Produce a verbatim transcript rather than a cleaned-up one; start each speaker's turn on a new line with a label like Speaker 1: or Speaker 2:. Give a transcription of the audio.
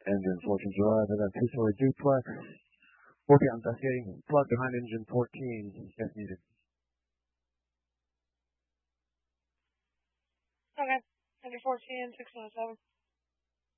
Speaker 1: engine fourteen drive, and then two-story duplex. forty on decking, plug behind engine fourteen, if needed.
Speaker 2: Okay. Engine fourteen, six one seven.